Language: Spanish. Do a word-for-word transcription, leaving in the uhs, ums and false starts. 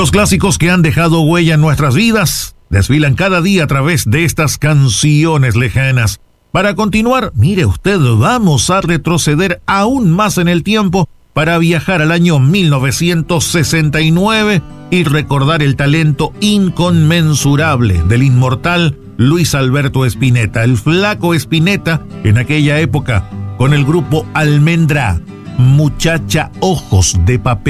Los clásicos que han dejado huella en nuestras vidas desfilan cada día a través de estas canciones lejanas. Para continuar, mire usted, vamos a retroceder aún más en el tiempo para viajar al año mil novecientos sesenta y nueve y recordar el talento inconmensurable del inmortal Luis Alberto Spinetta, el flaco Spinetta, en aquella época con el grupo Almendra, Muchacha Ojos de Papel.